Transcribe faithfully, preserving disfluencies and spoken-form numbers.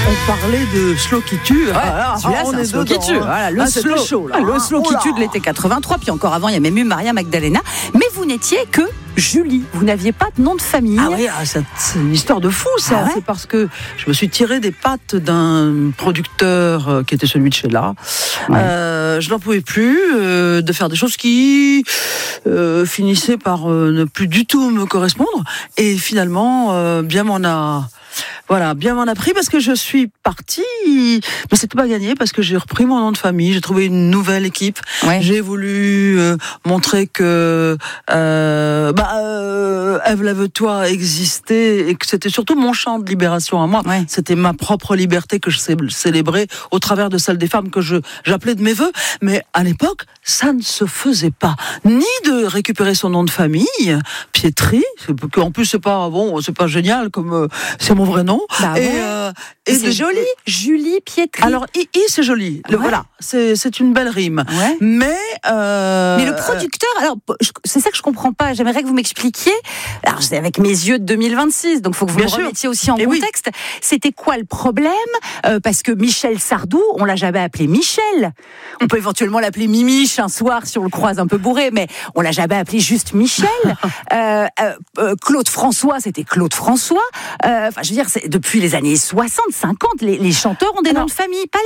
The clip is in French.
on parlait de slow qui tue. Ouais, ah, celui-là, on c'est un est slow qui dedans, tue. hein. Voilà, le Ah, slow, c'est chaud, là. le slow Oh qui là. tue de l'été quatre-vingt-trois. Puis encore avant, il y a même eu Maria Magdalena. Mais vous n'étiez que Julie. Vous n'aviez pas de nom de famille. Ah oui, ah, ça- c'est une histoire de fou, ça. Ah ouais C'est parce que je me suis tiré des pattes d'un producteur euh, qui était celui de Sheila. Ouais. Euh, je n'en pouvais plus euh, de faire des choses qui euh, finissaient par euh, ne plus du tout me correspondre. Et finalement, euh, bien m'en a... Voilà, bien m'en a pris parce que je suis partie, mais c'était pas gagné parce que j'ai repris mon nom de famille, j'ai trouvé une nouvelle équipe, Ouais. j'ai voulu euh, montrer que euh, bah, euh, Ève Lève-toi existait et que c'était surtout mon chant de libération à moi. Ouais. C'était ma propre liberté que je cé- célébrais au travers de celle des femmes que je j'appelais de mes vœux. Mais à l'époque, ça ne se faisait pas, ni de récupérer son nom de famille, Pietri. c'est- En plus, c'est pas bon, c'est pas génial comme euh, c'est mon vrai nom. Bah et ouais. euh, Et et c'est de- joli. Julie Pietri. Alors, I, I, c'est joli. Le, Ouais. Voilà, c'est c'est une belle rime. Ouais. Mais euh, Mais le producteur, alors je- c'est ça que je comprends pas. J'aimerais que vous m'expliquiez. Alors c'est avec mes yeux de deux mille vingt-six, donc il faut que vous Bien me sûr. remettiez aussi en Eh oui. contexte. C'était quoi le problème? Euh, Parce que Michel Sardou, on l'a jamais appelé Michel. On peut éventuellement l'appeler Mimiche un soir si on le croise un peu bourré, mais on l'a jamais appelé juste Michel. euh, euh, euh, Claude François, c'était Claude François. Euh, Enfin, je veux dire, c'est depuis les années soixante, cinquante, les, les chanteurs ont des Alors, noms de famille, pas